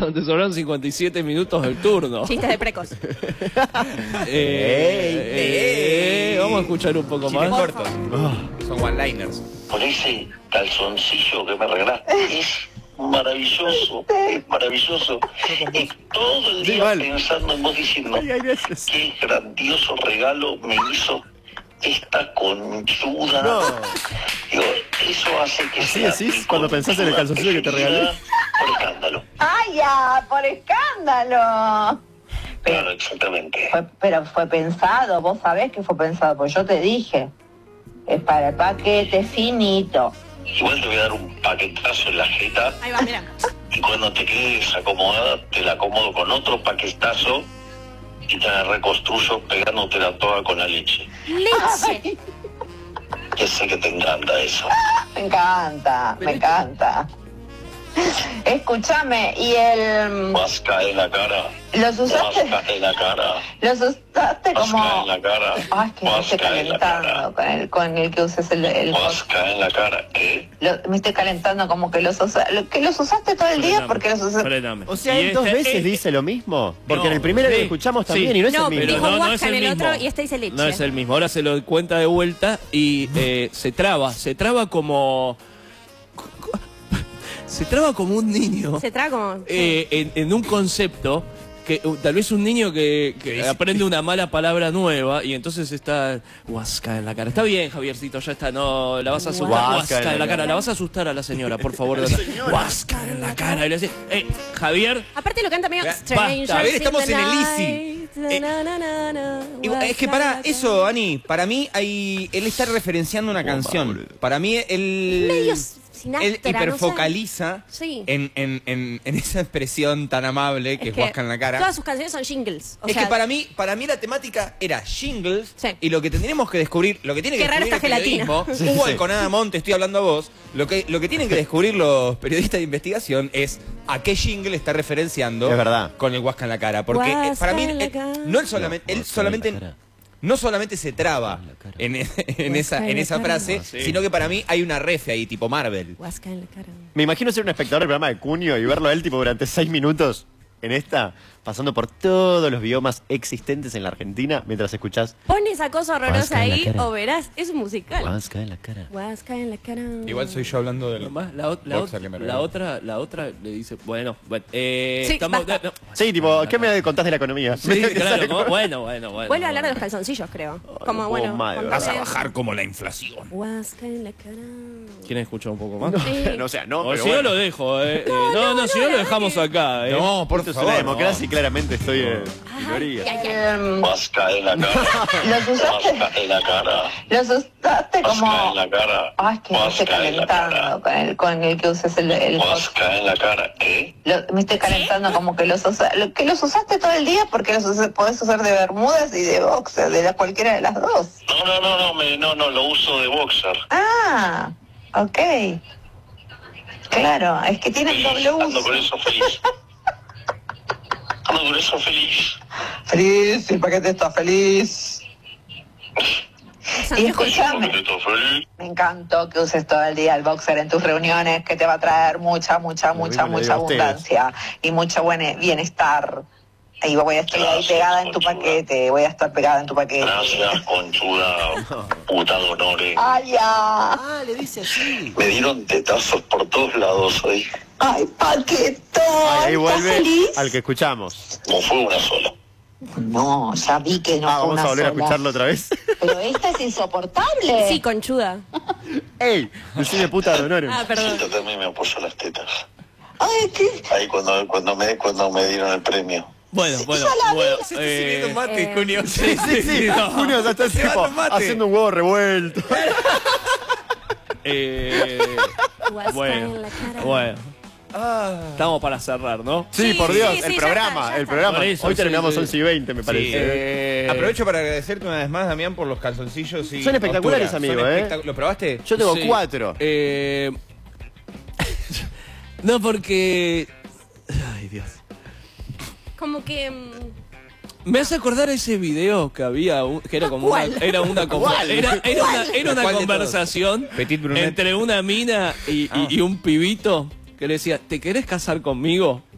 Te sobraron 57 minutos del turno. Chistes de precos. Vamos a escuchar un poco Chistes más. cortos. Son one-liners. Con ese calzoncillo que me regalaste es maravilloso, es maravilloso. Y todo el día pensando en vos diciendo qué grandioso regalo me hizo esta conchuda. No. Digo, eso hace que ¿Así sea decís cuando pensás en el calzoncillo que te regalé? Por escándalo. ¡Ay, ya! ¡Por escándalo! Claro, exactamente. Pero fue pensado, vos sabés que fue pensado, pues yo te dije. Es para el paquete finito. Igual te voy a dar un paquetazo en la jeta Ahí va, mira. y cuando te quedes acomodada te la acomodo con otro paquetazo y te la reconstruyo pegándotela toda con la leche. Leche. Que sé que te encanta eso. Me encanta, me encanta. Escúchame, y el... Vasca en la cara. ¿Los usaste? Vasca en la cara. ¿Los usaste como...? Vasca en la cara. Ay, es que me estoy Vasca en la cara. calentando con el que uses el Vasca en la cara. ¿Qué? me estoy calentando como que los usaste todo el día porque los usaste. Frename. O sea, él dos veces dice lo mismo. Porque No, en el primero sí, que escuchamos sí. también y no es No, el mismo. dijo no guasca es en el el otro mismo. y este dice leche. No es el mismo. Ahora se lo cuenta de vuelta y se traba como... Se traba como un niño. Se traga como... En un concepto que tal vez un niño que aprende una mala palabra nueva y entonces está huasca en la cara. Está bien, Javiercito, ya está, no la vas a asustar. Huasca en la cara, la vas a asustar a la señora, por favor. Huasca en la cara. Y le decís, Javier. Aparte lo canta medio Basta. Strangers A ver, estamos in the en el night. easy. Na, na, na, na, Es que para eso, Ani, para mí él está referenciando una canción. Para mí Medio él sinastra, hiperfocaliza no sé. Sí. en esa expresión tan amable que es Huasca en la cara. Todas sus canciones son jingles. O Es sea, que para mí la temática era jingles. Sí. Y lo que tendríamos que descubrir, lo que tiene que Qué rara descubrir el esta gelatina. periodismo, Hugo Alconada, te estoy hablando a vos, lo que tienen que descubrir los periodistas de investigación es a qué jingle está referenciando Es verdad. con el Huasca en la cara. Porque Huasca para mí, en la cara. él solamente no solamente se traba en esa frase, sino que para mí hay una refe ahí, tipo Marvel. Huasca en la cara. Me imagino ser un espectador del programa de Cunio y verlo a él tipo durante 6 minutos en esta, pasando por todos los biomas existentes en la Argentina mientras escuchás Pon esa cosa horrorosa Huasca en la ahí cara. o verás, es un musical. Huasca en la cara. Huasca en la cara. Igual soy yo hablando del Nomás, la boxer que me regaló. otra le dice, bueno, basta. Sí, tipo, ¿qué me contás de la economía? Sí, claro, ¿no? bueno. Vuelve a hablar de los calzoncillos, creo. Como, bueno. madre, Vas a bajar como la inflación. Huasca en la cara. ¿Quieren escuchar un poco más? Sí. No, o sea, no, O pero si no bueno. lo dejo, No, si no lo dejamos acá, No, por Esto es favor. una democracia y claramente estoy en minoría. Vasca en la cara. ¿Los usaste? Vasca en la cara. Los usaste Vasca como... en la cara. Ay, es que me estoy Vasca en la cara. calentando con el que uses el Vasca en la cara. ¿Qué? me estoy calentando como que los usaste todo el día porque podés usar de bermudas y de boxer, de cualquiera de las dos. No, lo uso de boxer. Ah, ok. Claro, es que tienen doble Ando uso. con eso feliz. Ando con eso feliz. Feliz, el paquete está feliz. Y escúchame, Estoy feliz. me encantó que uses todo el día el boxer en tus reuniones, que te va a traer mucha abundancia y mucho bienestar. Y voy a estar ahí Gracias, pegada en tu conchuda. paquete, voy a estar pegada en tu paquete. Gracias, conchuda, puta de honores. ¡Ay, ya! Ah, le dice así. Me dieron tetazos por todos lados hoy. ¡Ay, paquetón! Ahí ¿Estás vuelve feliz? al que escuchamos. No fue una sola. No, ya vi que no fue Vamos una a volver a sola. escucharlo otra vez. Pero esta es insoportable. Sí, conchuda. ¡Ey! Decime puta de honores. Ah, perdón. Siento también me apoyo las tetas. Ay, ¿qué? Ahí cuando me dieron el premio. Bueno. mate, Cunio. Sí, no. Junio ya está tipo Llevando mate. haciendo un huevo revuelto. Huasca en la cara. Bueno. Estamos para cerrar, ¿no? Sí, Sí, por Dios, sí, el ya programa, está, ya el está. programa. Por eso, Hoy terminamos sí. 11 y 20, me parece. Aprovecho para agradecerte una vez más, Damián, por los calzoncillos y Son espectaculares, Ostura. amigo, Son ¿Lo probaste? Yo tengo Sí. 4. No, porque... Ay, Dios. Como que... Me hace acordar ese video que había, que era como ¿Cuál? era una ¿Cuál? era una ¿Cuál de conversación Petit Brunet. entre una mina y un pibito que le decía, ¿te querés casar conmigo?